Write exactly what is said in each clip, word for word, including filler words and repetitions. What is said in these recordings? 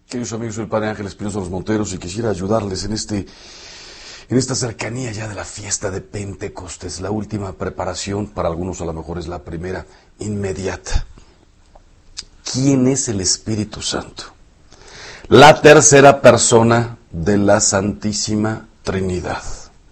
Queridos amigos, soy el Padre Ángel Espinosa Los Monteros y quisiera ayudarles en este, en esta cercanía ya de la fiesta de Pentecostés, la última preparación, para algunos a lo mejor es la primera, inmediata. ¿Quién es el Espíritu Santo? La tercera persona de la Santísima Trinidad.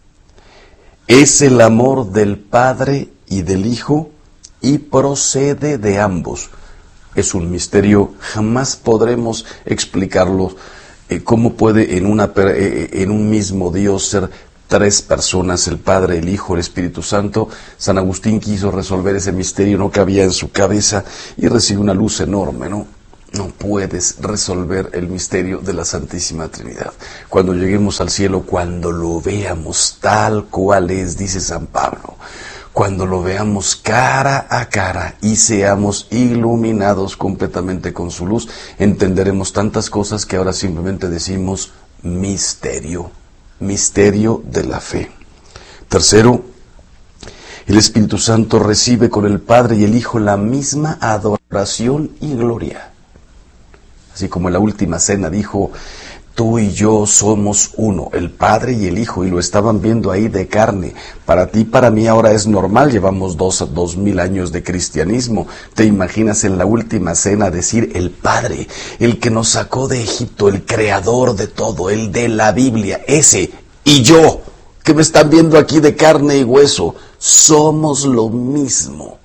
Es el amor del Padre y del Hijo y procede de ambos. Es un misterio, jamás podremos explicarlo. Eh, ¿Cómo puede en, una, eh, en un mismo Dios ser tres personas, el Padre, el Hijo, el Espíritu Santo? San Agustín quiso resolver ese misterio, no cabía en su cabeza y recibe una luz enorme, ¿no? No puedes resolver el misterio de la Santísima Trinidad. Cuando lleguemos al cielo, cuando lo veamos tal cual es, dice San Pablo, cuando lo veamos cara a cara y seamos iluminados completamente con su luz, entenderemos tantas cosas que ahora simplemente decimos misterio, misterio de la fe. Tercero, el Espíritu Santo recibe con el Padre y el Hijo la misma adoración y gloria. Así como en la última cena dijo, tú y yo somos uno, el Padre y el Hijo, y lo estaban viendo ahí de carne. Para ti, para mí ahora es normal, llevamos dos, dos mil años de cristianismo. ¿Te imaginas en la última cena decir el Padre, el que nos sacó de Egipto, el creador de todo, el de la Biblia, ese, y yo, que me están viendo aquí de carne y hueso, somos lo mismo?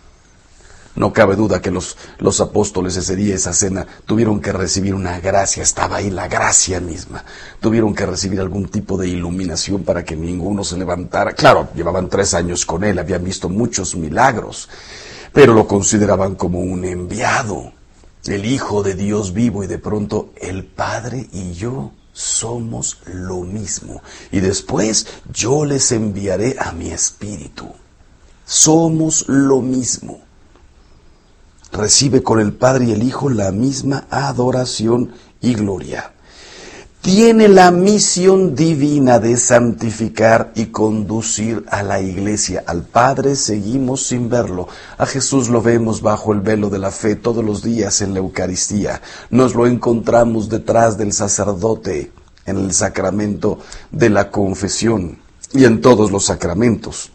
No cabe duda que los, los apóstoles ese día, esa cena, tuvieron que recibir una gracia, estaba ahí la gracia misma. Tuvieron que recibir algún tipo de iluminación para que ninguno se levantara. Claro, llevaban tres años con él, habían visto muchos milagros, pero lo consideraban como un enviado, el Hijo de Dios vivo, y de pronto el Padre y yo somos lo mismo. Y después yo les enviaré a mi Espíritu. Somos lo mismo. Recibe con el Padre y el Hijo la misma adoración y gloria. Tiene la misión divina de santificar y conducir a la Iglesia. Al Padre seguimos sin verlo. A Jesús lo vemos bajo el velo de la fe todos los días en la Eucaristía. Nos lo encontramos detrás del sacerdote en el sacramento de la confesión y en todos los sacramentos.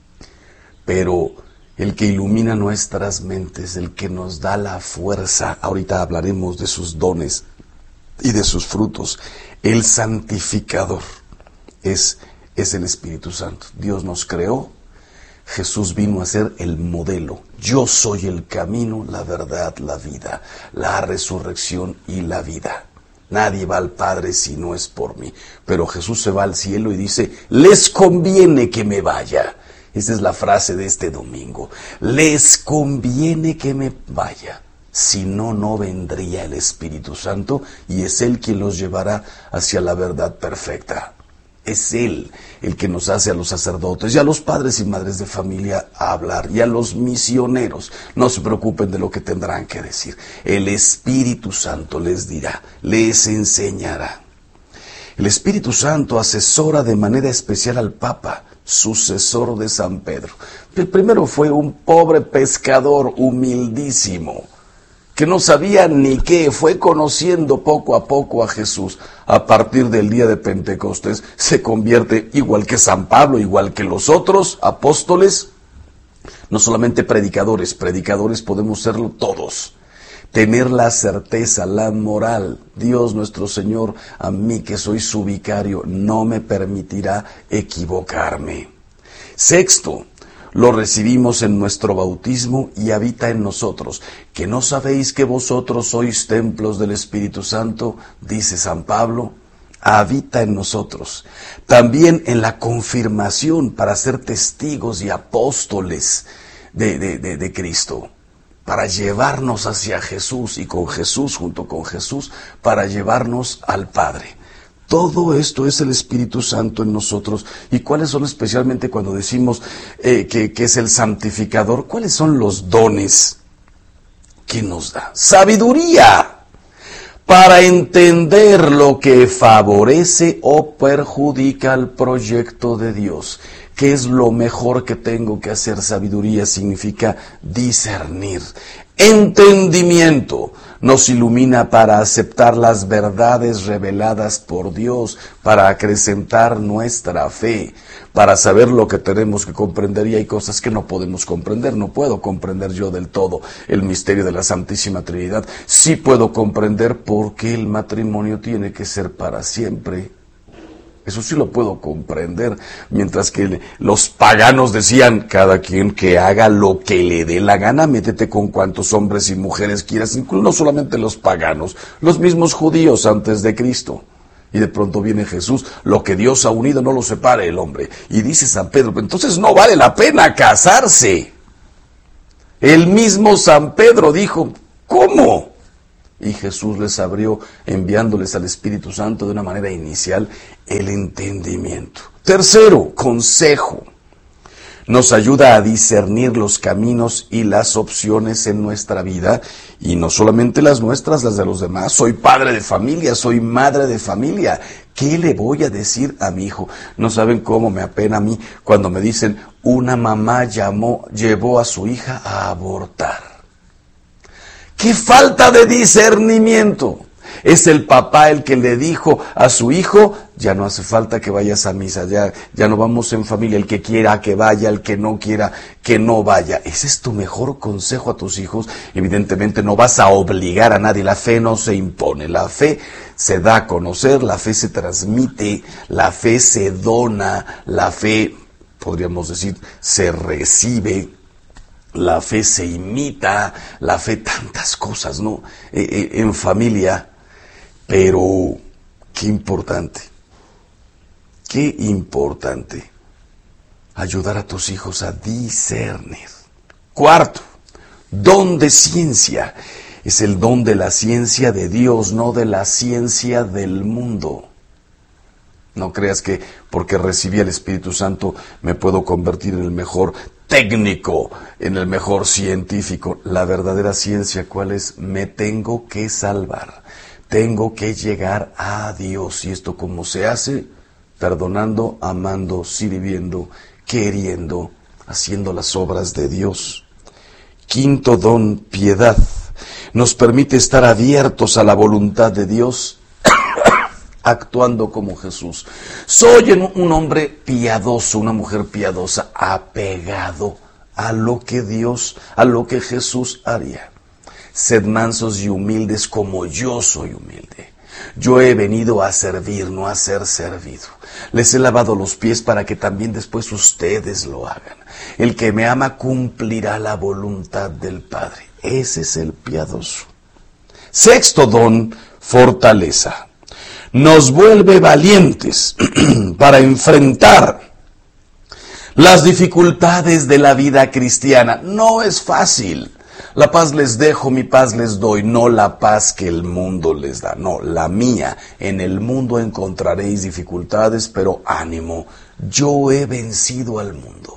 Pero el que ilumina nuestras mentes, el que nos da la fuerza, ahorita hablaremos de sus dones y de sus frutos, el santificador es, es el Espíritu Santo. Dios nos creó, Jesús vino a ser el modelo. Yo soy el camino, la verdad, la vida, la resurrección y la vida. Nadie va al Padre si no es por mí. Pero Jesús se va al cielo y dice, les conviene que me vaya. Esta es la frase de este domingo. Les conviene que me vaya. Si no, no vendría el Espíritu Santo y es Él quien los llevará hacia la verdad perfecta. Es Él el que nos hace a los sacerdotes y a los padres y madres de familia a hablar y a los misioneros. No se preocupen de lo que tendrán que decir. El Espíritu Santo les dirá, les enseñará. El Espíritu Santo asesora de manera especial al Papa, sucesor de San Pedro. El primero fue un pobre pescador humildísimo, que no sabía ni qué, fue conociendo poco a poco a Jesús. A partir del día de Pentecostés se convierte igual que San Pablo, igual que los otros apóstoles, no solamente predicadores, predicadores podemos serlo todos. Tener la certeza, la moral, Dios nuestro Señor, a mí que soy su vicario, no me permitirá equivocarme. Sexto, lo recibimos en nuestro bautismo y habita en nosotros. ¿Que no sabéis que vosotros sois templos del Espíritu Santo? Dice San Pablo, habita en nosotros. También en la confirmación para ser testigos y apóstoles de, de, de, de Cristo. Para llevarnos hacia Jesús y con Jesús, junto con Jesús, para llevarnos al Padre. Todo esto es el Espíritu Santo en nosotros. ¿Y cuáles son especialmente cuando decimos eh, que, que es el santificador? ¿Cuáles son los dones que nos da? Sabiduría para entender lo que favorece o perjudica al proyecto de Dios. ¿Qué es lo mejor que tengo que hacer? Sabiduría significa discernir. Entendimiento nos ilumina para aceptar las verdades reveladas por Dios, para acrecentar nuestra fe, para saber lo que tenemos que comprender, y hay cosas que no podemos comprender. No puedo comprender yo del todo el misterio de la Santísima Trinidad. Sí puedo comprender por qué el matrimonio tiene que ser para siempre. Eso sí lo puedo comprender, mientras que los paganos decían, cada quien que haga lo que le dé la gana, métete con cuantos hombres y mujeres quieras, incluso no solamente los paganos, los mismos judíos antes de Cristo. Y de pronto viene Jesús, lo que Dios ha unido no lo separe el hombre. Y dice San Pedro, entonces no vale la pena casarse. El mismo San Pedro dijo, ¿cómo? Y Jesús les abrió, enviándoles al Espíritu Santo de una manera inicial, el entendimiento. Tercero, consejo. Nos ayuda a discernir los caminos y las opciones en nuestra vida, y no solamente las nuestras, las de los demás. Soy padre de familia, soy madre de familia. ¿Qué le voy a decir a mi hijo? No saben cómo me apena a mí cuando me dicen, una mamá llamó, llevó a su hija a abortar. ¡Qué falta de discernimiento! Es el papá el que le dijo a su hijo, ya no hace falta que vayas a misa, ya, ya no vamos en familia, el que quiera que vaya, el que no quiera que no vaya. Ese es tu mejor consejo a tus hijos. Evidentemente no vas a obligar a nadie, la fe no se impone, la fe se da a conocer, la fe se transmite, la fe se dona, la fe, podríamos decir, se recibe. La fe se imita, la fe, tantas cosas, ¿no? Eh, eh, en familia, pero qué importante, qué importante ayudar a tus hijos a discernir. Cuarto, don de ciencia. Es el don de la ciencia de Dios, no de la ciencia del mundo. No creas que porque recibí el Espíritu Santo me puedo convertir en el mejor técnico, en el mejor científico. La verdadera ciencia, ¿cuál es? Me tengo que salvar, tengo que llegar a Dios. ¿Y esto cómo se hace? Perdonando, amando, sirviendo, queriendo, haciendo las obras de Dios. Quinto don, piedad. Nos permite estar abiertos a la voluntad de Dios, actuando como Jesús. Soy un hombre piadoso, una mujer piadosa, apegado a lo que Dios, a lo que Jesús haría. Sed mansos y humildes como yo soy humilde. Yo he venido a servir, no a ser servido. Les he lavado los pies para que también después ustedes lo hagan. El que me ama cumplirá la voluntad del Padre. Ese es el piadoso. Sexto don, fortaleza. Nos vuelve valientes para enfrentar las dificultades de la vida cristiana. No es fácil. La paz les dejo, mi paz les doy, no la paz que el mundo les da, no, la mía. En el mundo encontraréis dificultades, pero ánimo, yo he vencido al mundo.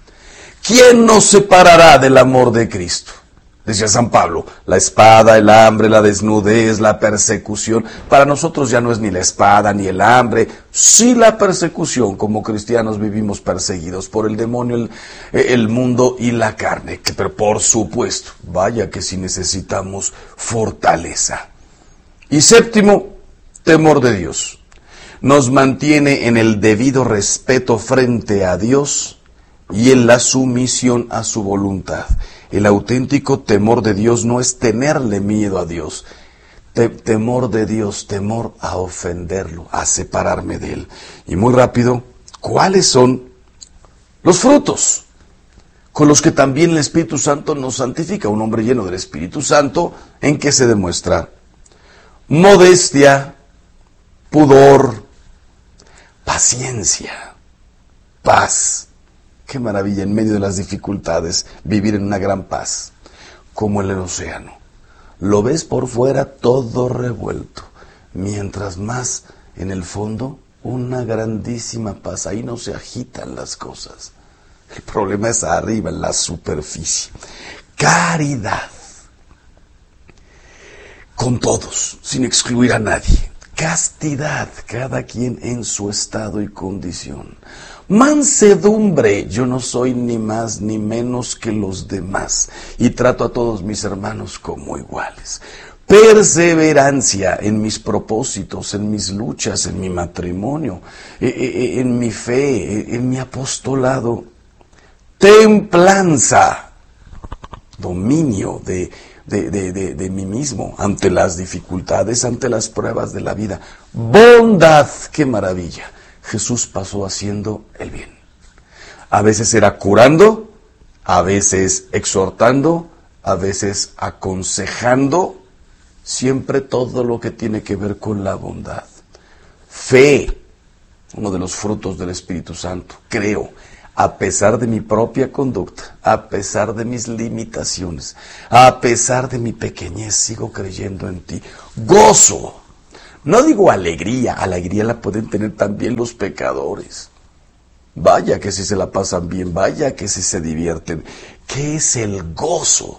¿Quién nos separará del amor de Cristo? Decía San Pablo, la espada, el hambre, la desnudez, la persecución. Para nosotros ya no es ni la espada ni el hambre, sí la persecución. Como cristianos vivimos perseguidos por el demonio, el, el mundo y la carne. Pero por supuesto, vaya que si necesitamos fortaleza. Y séptimo, temor de Dios. Nos mantiene en el debido respeto frente a Dios y en la sumisión a su voluntad. El auténtico temor de Dios no es tenerle miedo a Dios. Te, temor de Dios, temor a ofenderlo, a separarme de Él. Y muy rápido, ¿cuáles son los frutos con los que también el Espíritu Santo nos santifica? Un hombre lleno del Espíritu Santo, ¿en qué se demuestra? Modestia, pudor, paciencia, paz. Qué maravilla, en medio de las dificultades, vivir en una gran paz, como el océano. Lo ves por fuera todo revuelto, mientras más en el fondo, una grandísima paz. Ahí no se agitan las cosas. El problema es arriba, en la superficie. Caridad. Con todos, sin excluir a nadie. Castidad, cada quien en su estado y condición. Mansedumbre, yo no soy ni más ni menos que los demás y trato a todos mis hermanos como iguales. perseverancia en mis propósitos, en mis luchas, en mi matrimonio, en mi fe, en mi apostolado, templanza, dominio de, de, de, de, de mí mismo ante las dificultades, ante las pruebas de la vida, bondad, qué maravilla. Jesús pasó haciendo el bien. A veces era curando, a veces exhortando, a veces aconsejando, siempre todo lo que tiene que ver con la bondad. Fe, uno de los frutos del Espíritu Santo. Creo, a pesar de mi propia conducta, a pesar de mis limitaciones, a pesar de mi pequeñez, sigo creyendo en ti. Gozo. No digo alegría, alegría la pueden tener también los pecadores. Vaya que si se la pasan bien, vaya que si se divierten. ¿Qué es el gozo?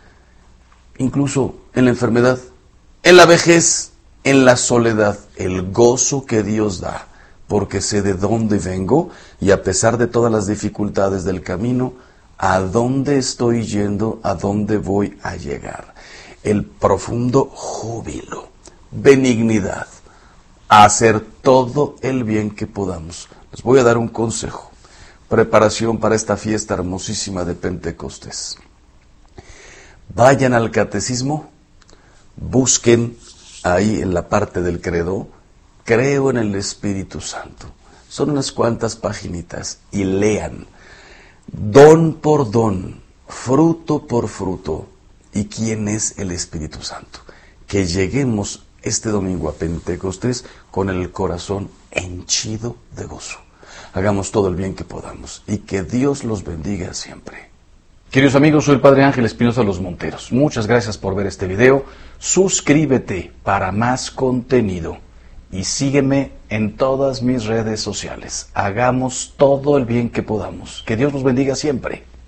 Incluso en la enfermedad, en la vejez, en la soledad, el gozo que Dios da, porque sé de dónde vengo y a pesar de todas las dificultades del camino, a dónde estoy yendo, a dónde voy a llegar. El profundo júbilo, benignidad, a hacer todo el bien que podamos. Les voy a dar un consejo, preparación para esta fiesta hermosísima de Pentecostés. Vayan al catecismo, busquen ahí en la parte del credo, creo en el Espíritu Santo. Son unas cuantas paginitas y lean don por don, fruto por fruto, y quién es el Espíritu Santo. Que lleguemos este domingo a Pentecostés con el corazón henchido de gozo. Hagamos todo el bien que podamos y que Dios los bendiga siempre. Queridos amigos, soy el Padre Ángel Espinosa Los Monteros. Muchas gracias por ver este video. Suscríbete para más contenido y sígueme en todas mis redes sociales. Hagamos todo el bien que podamos. Que Dios los bendiga siempre.